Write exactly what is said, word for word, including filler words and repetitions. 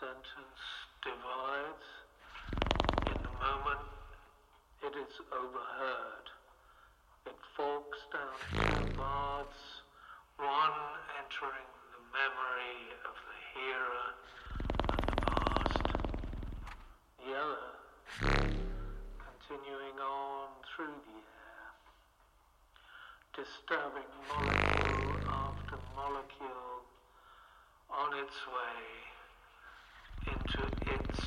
sentence divides, in the moment it is overheard. It forks down two paths, one entering the memory of the hearer and the past, the other continuing on through the air, disturbing molecule after molecule on its way into